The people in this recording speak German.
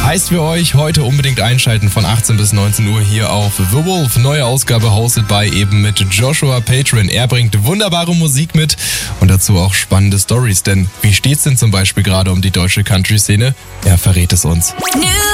Heißt für euch, heute unbedingt einschalten von 18 bis 19 Uhr hier auf The Wolf. Neue Ausgabe hosted by eben mit Joshua Patron. Er bringt wunderbare Musik mit und dazu auch spannende Stories. Denn wie steht's denn zum Beispiel gerade um die deutsche Country-Szene? Er verrät es uns.